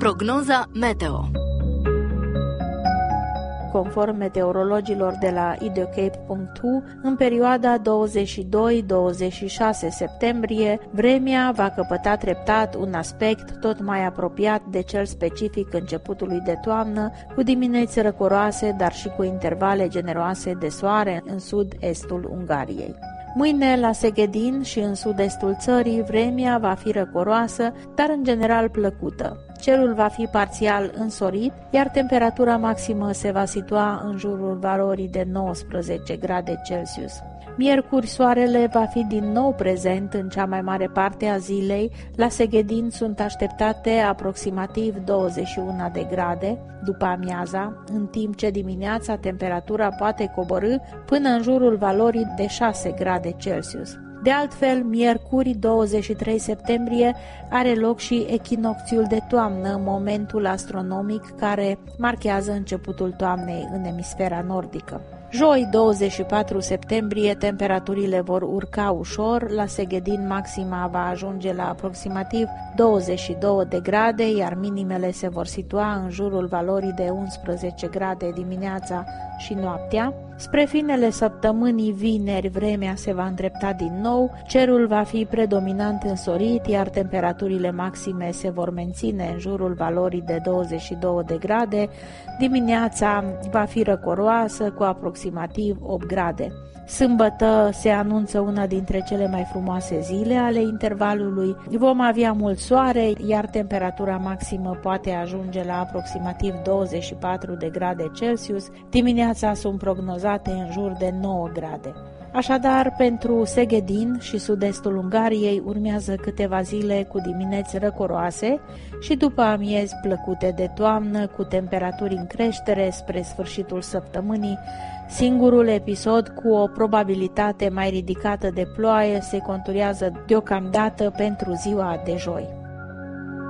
Prognoza meteo. Conform meteorologilor de la ideocape.hu, în perioada 22-26 septembrie, vremea va căpăta treptat un aspect tot mai apropiat de cel specific începutului de toamnă, cu dimineți răcoroase, dar și cu intervale generoase de soare în sud-estul Ungariei. Mâine, la Seghedin și în sud-estul țării, vremea va fi răcoroasă, dar în general plăcută. Cerul va fi parțial însorit, iar temperatura maximă se va situa în jurul valorii de 19 grade Celsius. Miercuri, soarele va fi din nou prezent în cea mai mare parte a zilei. La Seghedin sunt așteptate aproximativ 21 de grade după amiaza, în timp ce dimineața temperatura poate coborî până în jurul valorii de 6 grade Celsius. De altfel, miercuri 23 septembrie are loc și echinocțiul de toamnă, momentul astronomic care marchează începutul toamnei în emisfera nordică. Joi, 24 septembrie, temperaturile vor urca ușor, la Seghedin maxima va ajunge la aproximativ 22 de grade, iar minimele se vor situa în jurul valorii de 11 grade dimineața și noaptea. Spre finele săptămânii vineri, vremea se va îndrepta din nou, cerul va fi predominant însorit, iar temperaturile maxime se vor menține în jurul valorii de 22 de grade, dimineața va fi răcoroasă cu aproximativ 8 grade. Sâmbătă se anunță una dintre cele mai frumoase zile ale intervalului. Vom avea mult soare, iar temperatura maximă poate ajunge la aproximativ 24 de grade Celsius. Dimineața sunt prognozate în jur de 9 grade. Așadar, pentru Seghedin și sud-estul Ungariei urmează câteva zile cu dimineți răcoroase și după amiezi plăcute de toamnă, cu temperaturi în creștere spre sfârșitul săptămânii. Singurul episod cu o probabilitate mai ridicată de ploaie se conturează deocamdată pentru ziua de joi.